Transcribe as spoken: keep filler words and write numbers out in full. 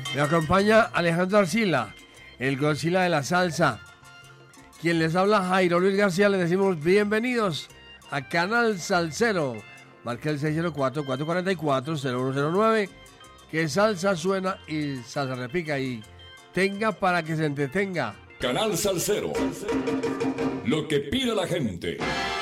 Me acompaña Alejandro Arcila, el Godzilla de la salsa. Quien les habla, Jairo Luis García, les decimos bienvenidos a Canal Salsero. Marca el seis cero cuatro, cuatro cuatro cuatro, cero uno cero nueve, que salsa suena y salsa repica y tenga para que se entretenga. Canal Salsero, lo que pide la gente.